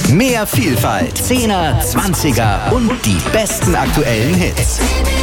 Mehr Vielfalt, 10er, 20er und die besten aktuellen Hits.